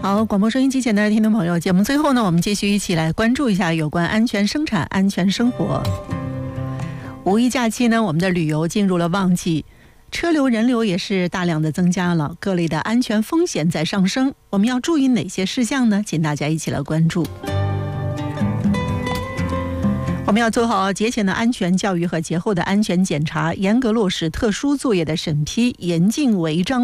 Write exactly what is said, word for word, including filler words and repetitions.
好，广播收音机前的听众朋友，节目最后呢，我们继续一起来关注一下有关安全生产、安全生活。五一假期呢，我们的旅游进入了旺季，车流人流也是大量的增加了，各类的安全风险在上升，我们要注意哪些事项呢？请大家一起来关注。我们要做好节前的安全教育和节后的安全检查，严格落实特殊作业的审批，严禁违章